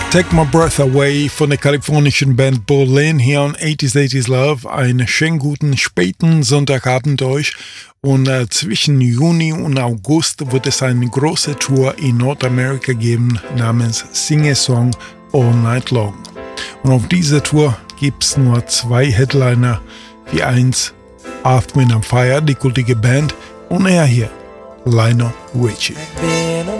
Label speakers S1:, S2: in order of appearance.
S1: Take My Breath Away von der kalifornischen Band Berlin hier on 80s Love. Einen schönen guten späten Sonntagabend euch. Und zwischen Juni und August wird es eine große Tour in Nordamerika geben namens Sing a Song All Night Long. Und auf dieser Tour gibt es nur 2 Headliner, wie eins Earth, Wind & Fire, die kultige Band, und er hier, Lionel Richie.